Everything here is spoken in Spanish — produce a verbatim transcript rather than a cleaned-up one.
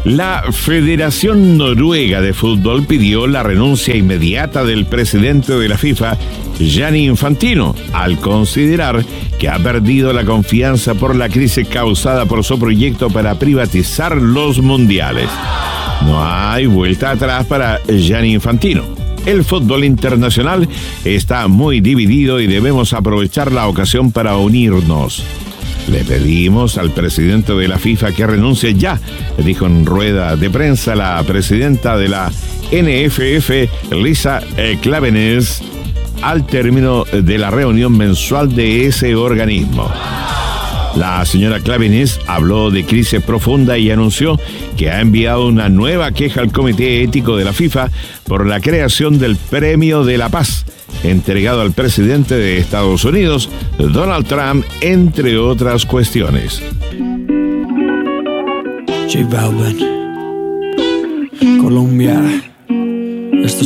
La Federación Noruega de Fútbol pidió la renuncia inmediata del presidente de la FIFA, Gianni Infantino, al considerar que ha perdido la confianza por la crisis causada por su proyecto para privatizar los mundiales. No hay vuelta atrás para Gianni Infantino. El fútbol internacional está muy dividido y debemos aprovechar la ocasión para unirnos. Le pedimos al presidente de la FIFA que renuncie ya, dijo en rueda de prensa la presidenta de la N F F, Lisa Klaveness, al término de la reunión mensual de ese organismo. La señora Klaveness habló de crisis profunda y anunció que ha enviado una nueva queja al Comité Ético de la FIFA por la creación del Premio de la Paz, entregado al presidente de Estados Unidos, Donald Trump, entre otras cuestiones. J Balvin, Colombia. Esto